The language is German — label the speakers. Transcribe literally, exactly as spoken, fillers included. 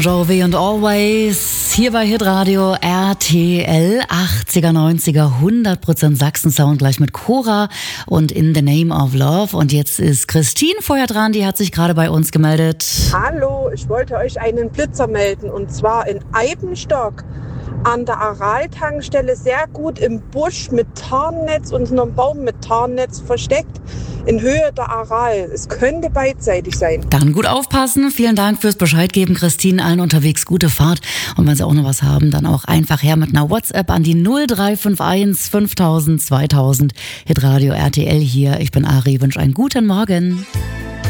Speaker 1: Jovi und Always hier bei Hitradio R T L achtziger, neunziger, hundert Prozent Sachsen-Sound gleich mit Cora und In the Name of Love. Und jetzt ist Christine vorher dran, die hat sich gerade bei uns gemeldet.
Speaker 2: Hallo, ich wollte euch einen Blitzer melden und zwar in Eibenstock an der Aral-Tankstelle, sehr gut im Busch mit Tarnnetz und einem Baum mit Tarnnetz versteckt in Höhe der Aral. Es könnte beidseitig sein.
Speaker 1: Dann gut aufpassen. Vielen Dank fürs Bescheid geben, Christine. Allen unterwegs gute Fahrt. Und wenn Sie auch noch was haben, dann auch einfach her mit einer WhatsApp an die null drei fünf eins fünftausend zweitausend. Hitradio R T L hier. Ich bin Ari, wünsche einen guten Morgen.